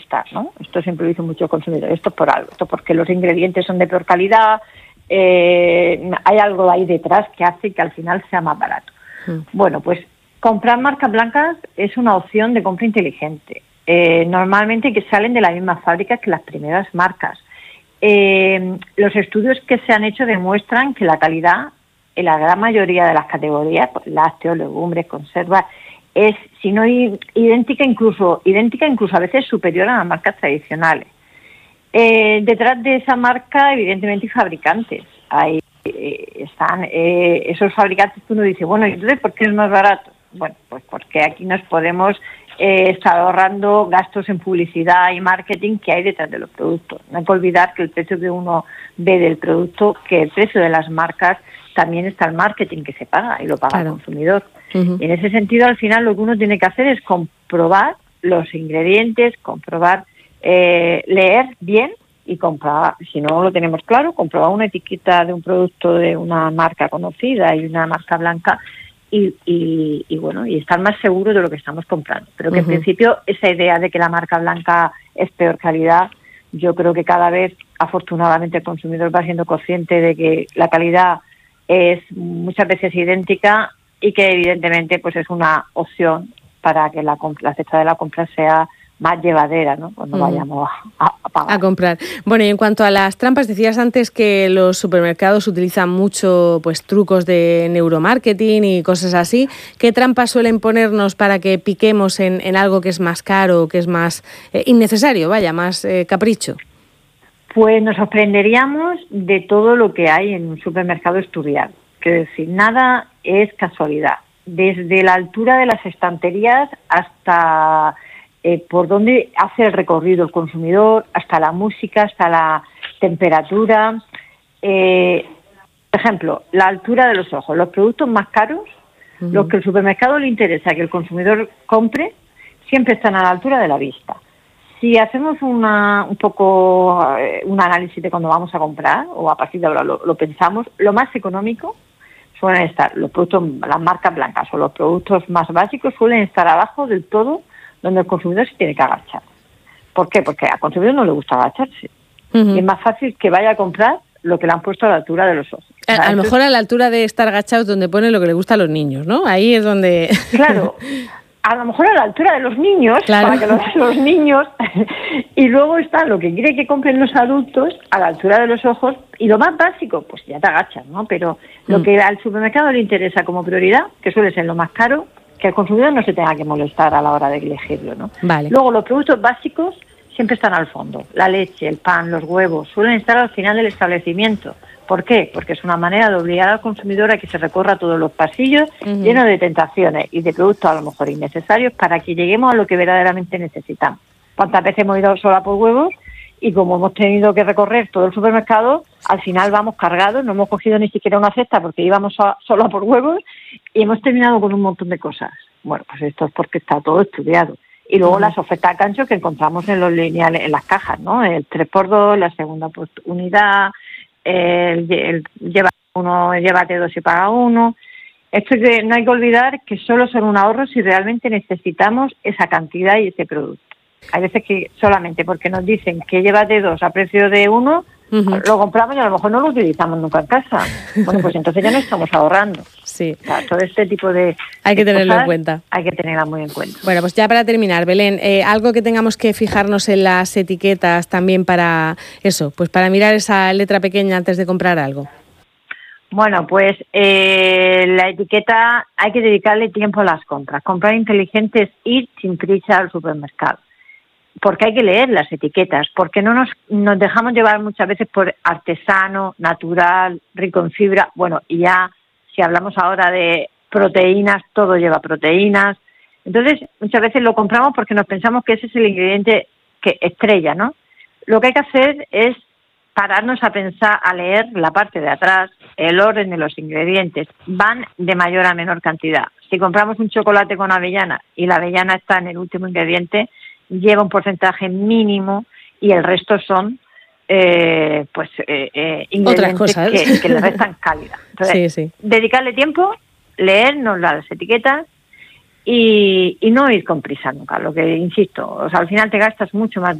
gustar, ¿no? Esto siempre lo dicen muchos consumidores, esto es por algo, esto porque los ingredientes son de peor calidad, hay algo ahí detrás que hace que al final sea más barato. Bueno, pues comprar marcas blancas es una opción de compra inteligente. Normalmente que salen de la misma fábrica que las primeras marcas. Los estudios que se han hecho demuestran que la calidad en la gran mayoría de las categorías, pues, lácteos, legumbres, conservas, es, si no idéntica, incluso a veces superior a las marcas tradicionales. Detrás de esa marca, evidentemente, hay fabricantes. Ahí están esos fabricantes que uno dice, bueno, ¿y entonces por qué es más barato? Bueno, pues porque aquí nos podemos estar ahorrando gastos en publicidad y marketing que hay detrás de los productos. No hay que olvidar que el precio que uno ve del producto, que el precio de las marcas, también está el marketing que se paga y lo paga el consumidor. Y en ese sentido, al final, lo que uno tiene que hacer es comprobar los ingredientes, leer bien y comprobar, si no lo tenemos claro, comprobar una etiqueta de un producto de una marca conocida y una marca blanca y estar más seguro de lo que estamos comprando. Pero que en principio esa idea de que la marca blanca es peor calidad, yo creo que cada vez, afortunadamente, el consumidor va siendo consciente de que la calidad es muchas veces idéntica y que evidentemente pues es una opción para que la cesta de la compra sea más llevadera, ¿no? Cuando vayamos a pagar. A comprar. Bueno, y en cuanto a las trampas, decías antes que los supermercados utilizan mucho pues trucos de neuromarketing y cosas así. ¿Qué trampas suelen ponernos para que piquemos en algo que es más caro, que es más innecesario, más capricho? Pues nos sorprenderíamos de todo lo que hay en un supermercado estudiado. Quiero decir, nada es casualidad. Desde la altura de las estanterías hasta por dónde hace el recorrido el consumidor, hasta la música, hasta la temperatura. Por ejemplo, la altura de los ojos. Los productos más caros, los que el supermercado le interesa que el consumidor compre, siempre están a la altura de la vista. Si hacemos un análisis de cuando vamos a comprar, o a partir de ahora lo pensamos, lo más económico suelen estar los productos, las marcas blancas o los productos más básicos suelen estar abajo del todo, donde el consumidor se tiene que agachar. ¿Por qué? Porque al consumidor no le gusta agacharse. Y es más fácil que vaya a comprar lo que le han puesto a la altura de los ojos. A lo mejor a la altura de estar agachados donde pone lo que le gusta a los niños, ¿no? Ahí es donde... Claro. A lo mejor a la altura de los niños, claro, para que los niños, y luego está lo que quiere que compren los adultos a la altura de los ojos, y lo más básico, pues ya te agachas, ¿no? Pero lo que al supermercado le interesa como prioridad, que suele ser lo más caro, que el consumidor no se tenga que molestar a la hora de elegirlo, ¿no? Vale. Luego los productos básicos siempre están al fondo, la leche, el pan, los huevos, suelen estar al final del establecimiento. ¿Por qué? Porque es una manera de obligar al consumidor a que se recorra todos los pasillos llenos de tentaciones y de productos a lo mejor innecesarios para que lleguemos a lo que verdaderamente necesitamos. ¿Cuántas veces hemos ido sola por huevos y como hemos tenido que recorrer todo el supermercado, al final vamos cargados, no hemos cogido ni siquiera una cesta porque íbamos sola por huevos y hemos terminado con un montón de cosas? Bueno, pues esto es porque está todo estudiado. Y luego las ofertas gancho que encontramos en los lineales, en las cajas, ¿no? El 3x2, la segunda unidad, llévate 2 y paga 1. Esto que no hay que olvidar que solo son un ahorro si realmente necesitamos esa cantidad y ese producto. Hay veces que solamente porque nos dicen que llévate 2 a precio de 1, lo compramos y a lo mejor no lo utilizamos nunca en casa. Bueno, pues entonces ya no estamos ahorrando. Sí. O sea, todo este tipo de hay que tenerlo cosas en cuenta. Hay que tenerla muy en cuenta. Bueno, pues ya para terminar, Belén, algo que tengamos que fijarnos en las etiquetas también para eso, pues para mirar esa letra pequeña antes de comprar algo. Bueno, pues la etiqueta hay que dedicarle tiempo a las compras. Comprar inteligente es ir sin prisa al supermercado. Porque hay que leer las etiquetas, porque no nos dejamos llevar muchas veces por artesano, natural, rico en fibra. Bueno, y ya si hablamos ahora de proteínas, todo lleva proteínas. Entonces, muchas veces lo compramos porque nos pensamos que ese es el ingrediente que estrella, ¿no? Lo que hay que hacer es pararnos a pensar, a leer la parte de atrás, el orden de los ingredientes. Van de mayor a menor cantidad. Si compramos un chocolate con avellana y la avellana está en el último ingrediente, lleva un porcentaje mínimo y el resto son ingredientes otras cosas que le restan calidad. Entonces, sí. Dedicarle tiempo, leernos las etiquetas y no ir con prisa nunca. Lo que insisto, o sea, al final te gastas mucho más